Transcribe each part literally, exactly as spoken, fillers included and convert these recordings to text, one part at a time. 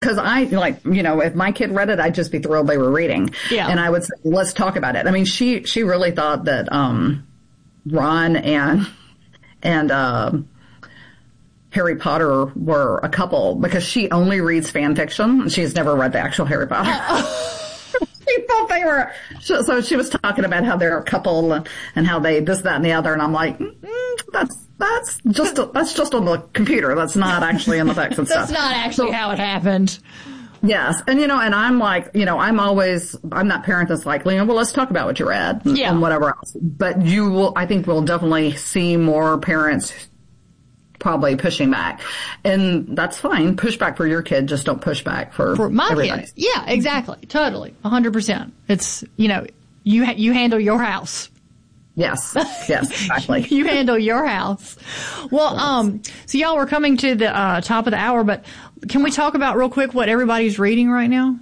Because I, like, you know, if my kid read it, I'd just be thrilled they were reading. Yeah. And I would say, let's talk about it. I mean, she, she really thought that, um, Ron and, and, uh, Harry Potter were a couple because she only reads fan fiction. She's never read the actual Harry Potter. She thought they were, so she was talking about how they're a couple and, and how they this, that, and the other. And I'm like, mm, that's, that's just, that's just on the computer. That's not actually in the books and stuff. That's not actually so, how it happened. Yes. And, you know, and I'm like, you know, I'm always, I'm that parent that's like, you know, well, let's talk about what you read and, yeah. and whatever else. But you will, I think we'll definitely see more parents probably pushing back. And that's fine. Push back for your kid. Just don't push back for, for my everybody. kids. Yeah, exactly. Totally. A hundred percent. It's, you know, you, ha- you handle your house. Yes. Yes, exactly. You handle your house. Well, yes. um, so y'all were coming to the, uh, top of the hour, but can we talk about real quick what everybody's reading right now?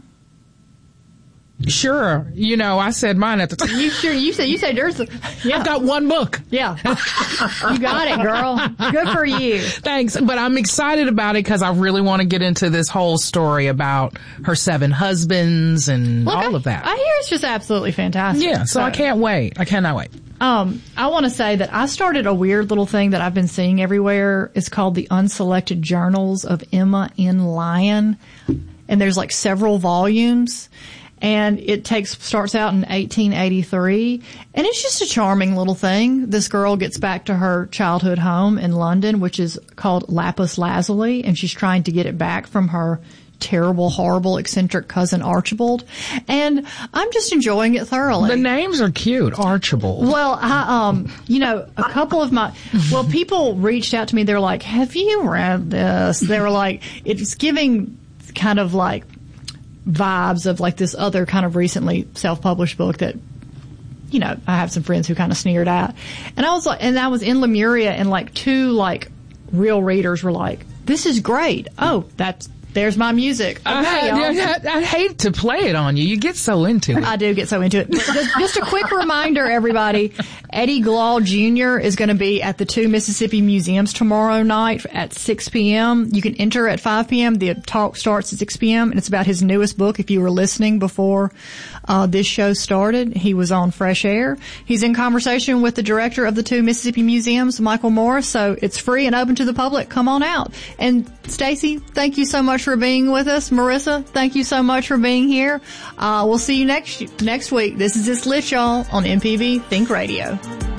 Sure. You know, I said mine at the time. You sure, you said, you said yours. Yeah. I've got one book. Yeah. You got it, girl. Good for you. Thanks. But I'm excited about it because I really want to get into this whole story about her seven husbands and Look, all I, of that. I hear it's just absolutely fantastic. Yeah. So, so I can't wait. I cannot wait. Um, I want to say that I started a weird little thing that I've been seeing everywhere. It's called the Unselected Journals of Emma N. Lyon. And there's like several volumes. And it takes, starts out in eighteen eighty-three. And it's just a charming little thing. This girl gets back to her childhood home in London, which is called Lapis Lazuli. And she's trying to get it back from her terrible, horrible, eccentric cousin Archibald. And I'm just enjoying it thoroughly. The names are cute. Archibald. Well, I, um, you know, a couple of my, well, people reached out to me. They're like, have you read this? They were like, it's giving kind of like, vibes of like this other kind of recently self-published book that, you know, I have some friends who kind of sneered at. And I was like, and I was in Lemuria and like two like real readers were like, this is great. Oh, that's, there's my music. Okay, I, I, I hate to play it on you. You get so into it. I do get so into it. Just, just a quick reminder, everybody. Eddie Glaw Junior is going to be at the two Mississippi Museums tomorrow night at six p.m. You can enter at five p.m. The talk starts at six p.m. and it's about his newest book. If you were listening before uh this show started, he was on Fresh Air. He's in conversation with the director of the two Mississippi Museums, Michael Morris. So it's free and open to the public. Come on out. And Stacy, thank you so much for being with us. Marissa, thank you so much for being here. Uh, we'll see you next, next week. This is It's Lit, y'all, on M P B Think Radio.